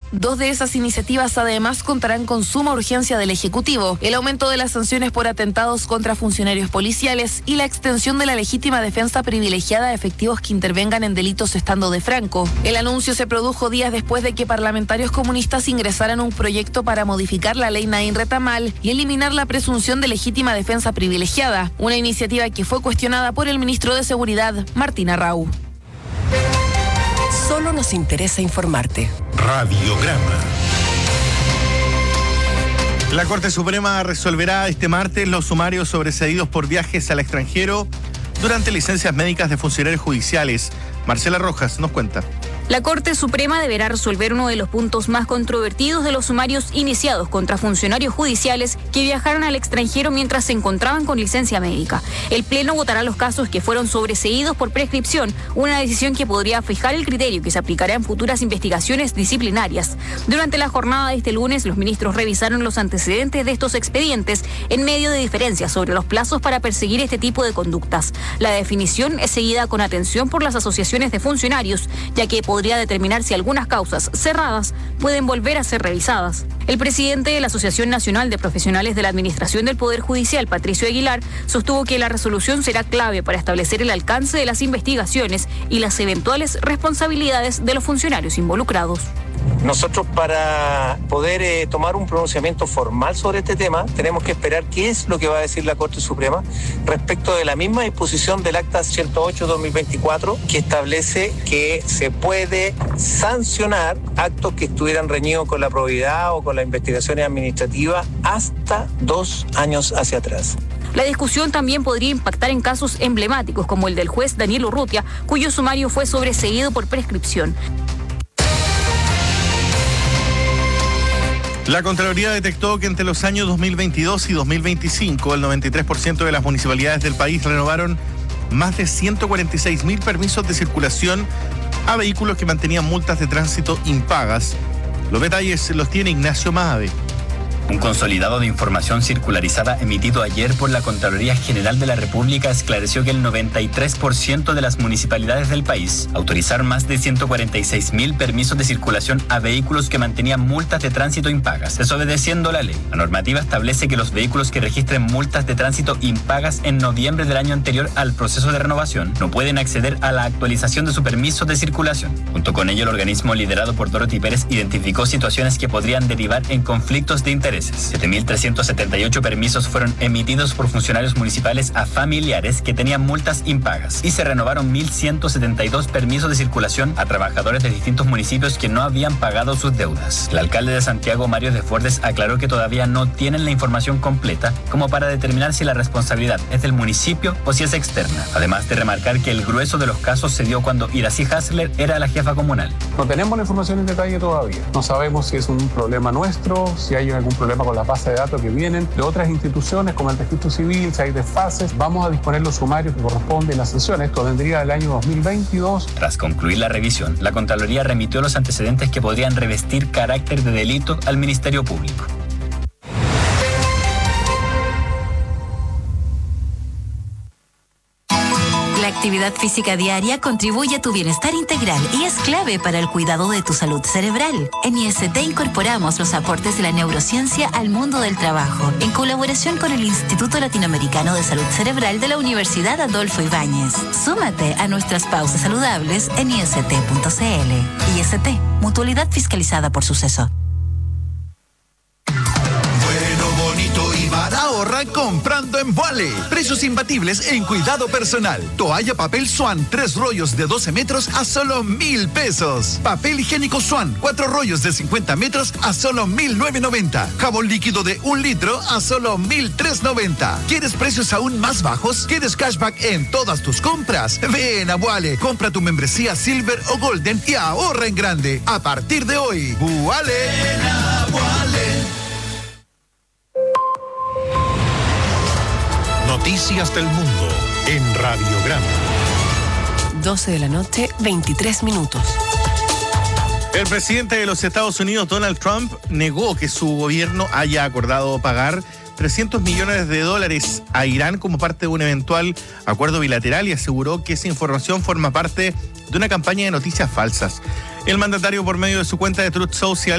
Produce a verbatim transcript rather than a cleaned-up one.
Dos de esas iniciativas además contarán con suma urgencia del Ejecutivo: el aumento de las sanciones por atentados contra funcionarios policiales y la extensión de la legítima defensa privilegiada a efectivos que intervengan en delitos estando de franco. El anuncio se produjo días después de que parlamentarios comunistas ingresaran un proyecto para modificar la ley Naín Retamal y eliminar la presunción de legítima defensa privilegiada, una iniciativa que fue cuestionada por el ministro de Seguridad, Martín Arrau. Solo nos interesa informarte. Radiograma. La Corte Suprema resolverá este martes los sumarios sobreseídos por viajes al extranjero durante licencias médicas de funcionarios judiciales. Marcela Rojas nos cuenta. La Corte Suprema deberá resolver uno de los puntos más controvertidos de los sumarios iniciados contra funcionarios judiciales que viajaron al extranjero mientras se encontraban con licencia médica. El Pleno votará los casos que fueron sobreseídos por prescripción, una decisión que podría fijar el criterio que se aplicará en futuras investigaciones disciplinarias. Durante la jornada de este lunes, los ministros revisaron los antecedentes de estos expedientes en medio de diferencias sobre los plazos para perseguir este tipo de conductas. La definición es seguida con atención por las asociaciones de funcionarios, ya que podría podría determinar si algunas causas cerradas pueden volver a ser revisadas. El presidente de la Asociación Nacional de Profesionales de la Administración del Poder Judicial, Patricio Aguilar, sostuvo que la resolución será clave para establecer el alcance de las investigaciones y las eventuales responsabilidades de los funcionarios involucrados. Nosotros, para poder eh, tomar un pronunciamiento formal sobre este tema, tenemos que esperar qué es lo que va a decir la Corte Suprema respecto de la misma disposición del Acta ciento ocho barra dos mil veinticuatro, que establece que se puede sancionar actos que estuvieran reñidos con la probidad o con las investigaciones administrativas hasta dos años hacia atrás. La discusión también podría impactar en casos emblemáticos como el del juez Daniel Urrutia, cuyo sumario fue sobreseído por prescripción. La Contraloría detectó que entre los años dos mil veintidós y dos mil veinticinco, el noventa y tres por ciento de las municipalidades del país renovaron más de ciento cuarenta y seis mil permisos de circulación a vehículos que mantenían multas de tránsito impagas. Los detalles los tiene Ignacio Maave. Un consolidado de información circularizada emitido ayer por la Contraloría General de la República esclareció que el noventa y tres por ciento de las municipalidades del país autorizaron más de ciento cuarenta y seis mil permisos de circulación a vehículos que mantenían multas de tránsito impagas, desobedeciendo la ley. La normativa establece que los vehículos que registren multas de tránsito impagas en noviembre del año anterior al proceso de renovación no pueden acceder a la actualización de su permiso de circulación. Junto con ello, el organismo liderado por Dorothy Pérez identificó situaciones que podrían derivar en conflictos de interés. siete mil trescientos setenta y ocho permisos fueron emitidos por funcionarios municipales a familiares que tenían multas impagas y se renovaron mil ciento setenta y dos permisos de circulación a trabajadores de distintos municipios que no habían pagado sus deudas. El alcalde de Santiago, Mario Desbordes, aclaró que todavía no tienen la información completa como para determinar si la responsabilidad es del municipio o si es externa, además de remarcar que el grueso de los casos se dio cuando Iracy Hasler era la jefa comunal. No tenemos la información en detalle todavía. No sabemos si es un problema nuestro, si hay algún problema con las bases de datos que vienen de otras instituciones como el registro civil, si hay desfases. Vamos a disponer los sumarios que corresponden y las sanciones. Esto vendría del año dos mil veintidós. Tras concluir la revisión, la Contraloría remitió los antecedentes que podrían revestir carácter de delito al Ministerio Público. La actividad física diaria contribuye a tu bienestar integral y es clave para el cuidado de tu salud cerebral. En I S T incorporamos los aportes de la neurociencia al mundo del trabajo, en colaboración con el Instituto Latinoamericano de Salud Cerebral de la Universidad Adolfo Ibáñez. Súmate a nuestras pausas saludables en i s t punto c l. I S T, mutualidad fiscalizada por Suceso. Ahorra comprando en Vuale. Precios imbatibles en cuidado personal. Toalla papel Swan, tres rollos de doce metros a solo mil pesos. Papel higiénico Swan, cuatro rollos de cincuenta metros a solo mil novecientos noventa. Jabón líquido de un litro a solo mil trescientos noventa. ¿Quieres precios aún más bajos? ¿Quieres cashback en todas tus compras? Ven a Vuale, compra tu membresía Silver o Golden y ahorra en grande. A partir de hoy, Vuale. Ven a Vuale. Noticias del mundo en Radiograma. doce de la noche, veintitrés minutos. El presidente de los Estados Unidos, Donald Trump, negó que su gobierno haya acordado pagar trescientos millones de dólares a Irán como parte de un eventual acuerdo bilateral y aseguró que esa información forma parte de una campaña de noticias falsas. El mandatario, por medio de su cuenta de Truth Social,